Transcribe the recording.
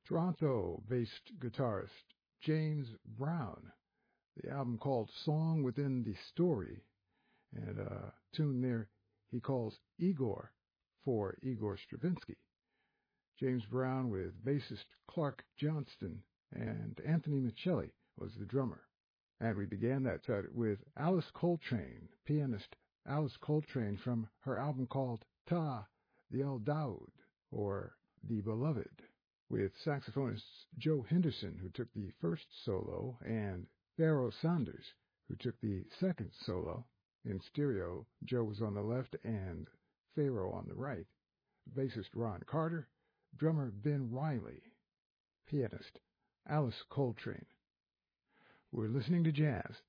Toronto-based guitarist James Brown. The album called Song Within the Story, and a tune there he calls Igor for Igor Stravinsky. James Brown with bassist Clark Johnston, and Anthony Michelli was the drummer. And we began that set with Alice Coltrane, pianist Alice Coltrane, from her album called Ta the El Daoud, or The Beloved, with saxophonists Joe Henderson, who took the first solo, and Pharoah Sanders, who took the second solo. In stereo, Joe was on the left and Pharoah on the right. Bassist Ron Carter, drummer Ben Riley, pianist Alice Coltrane. We're listening to jazz